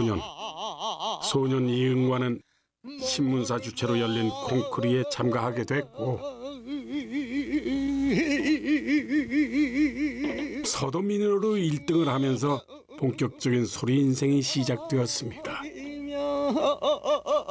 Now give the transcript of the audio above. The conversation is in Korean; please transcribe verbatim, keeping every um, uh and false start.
년 소년 이응과는 신문사 주최로 열린 콩쿠르에 참가하게 됐고 서도민으로 일 등을 하면서 본격적인 소리 인생이 시작되었습니다.